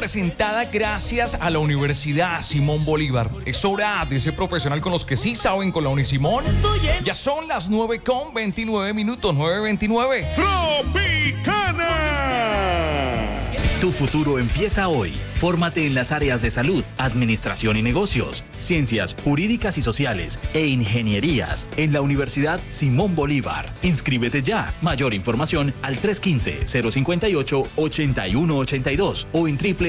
presentada gracias a la Universidad Simón Bolívar. Es hora de ser profesional con los que sí saben con la Unisimón. Ya son las 9:29, 9:29. Tropicana. Tu futuro empieza hoy. Fórmate en las áreas de salud, administración y negocios, ciencias jurídicas y sociales e ingenierías en la Universidad Simón Bolívar. Inscríbete ya. Mayor información al 315-058-8182 o en